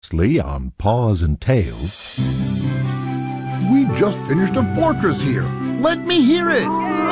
On Paws and Tails. We just finished a fortress here. Let me hear it.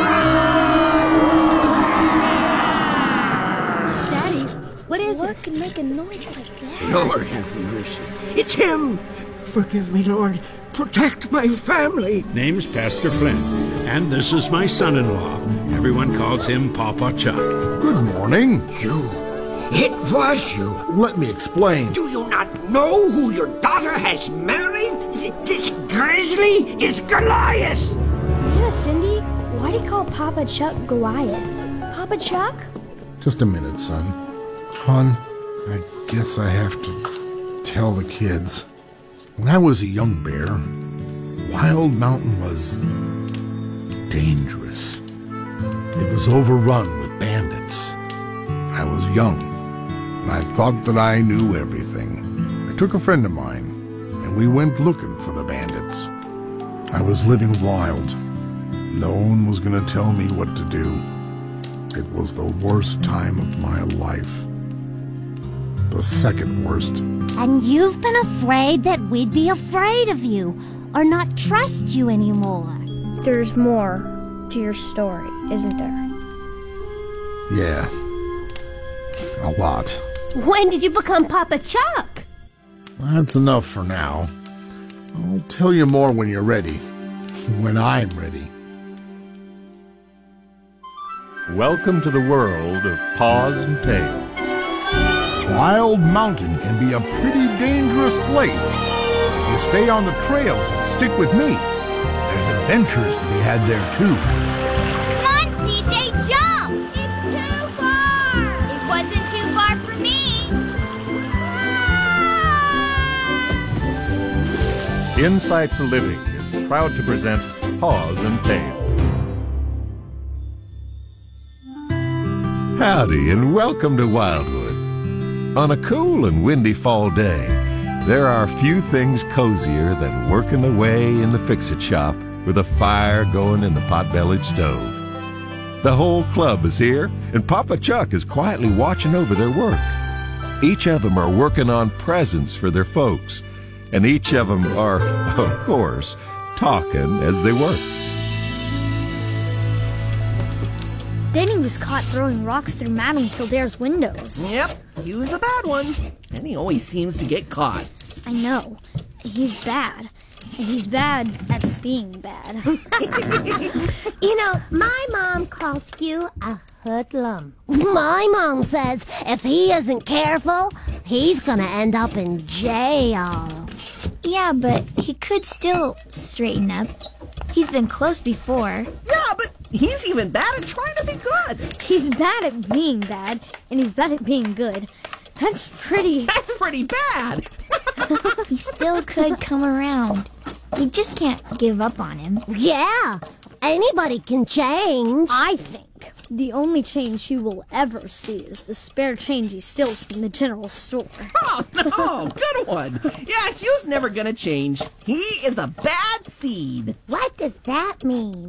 Daddy, what is What it? could make a noise like that? Lord have mercy. It's him! Forgive me, Lord. Protect my family. Name's Pastor Flynn, and this is my son-in-law. Everyone calls him Papa Chuck. Good morning. You. It was you. Let me explain. Do you not know who your daughter has married? This grizzly is Goliath. Yeah, Cindy, why do you call Papa Chuck Goliath? Papa Chuck? Just a minute, son. Hon, I guess I have to tell the kids. When I was a young bear, Wild Mountain was dangerous. It was overrun with bandits. I was young, and I thought that I knew everything. I took a friend of mine, and we went looking for the bandits. I was living wild. No one was going to tell me what to do. It was the worst time of my life. The second worst. And you've been afraid that we'd be afraid of you, or not trust you anymore. There's more to your story, isn't there? Yeah. A lot. When did you become Papa Chuck? That's enough for now. I'll tell you more when you're ready. When I'm ready. Welcome to the world of Paws and Tails. Wild Mountain can be a pretty dangerous place. If you stay on the trails and stick with me, there's adventures to be had there too. Come on, CJ, jump! It's too far! It wasn't too far for me! Insight for Living is proud to present Paws and Tails. Howdy and welcome to Wildwood. On a cool and windy fall day, there are few things cozier than working away in the fix-it shop with a fire going in the pot-bellied stove. The whole club is here, and Papa Chuck is quietly watching over their work. Each of them are working on presents for their folks, and each of them are, of course, talking as they work. Denny was caught throwing rocks through Madame Kildare's windows. Yep, he was a bad one. And he always seems to get caught. I know. He's bad. And he's bad at being bad. You know, my mom calls you a hoodlum. My mom says if he isn't careful, he's gonna end up in jail. Yeah, but he could still straighten up. He's been close before. Yeah, but he's even bad at trying to be good. He's bad at being bad, and he's bad at being good. That's pretty bad. He still could come around. You just can't give up on him. Yeah, anybody can change. I think the only change he will ever see is the spare change he steals from the general store. Oh, no, good one. Yeah, Hugh's never gonna change. He is a bad seed. What does that mean?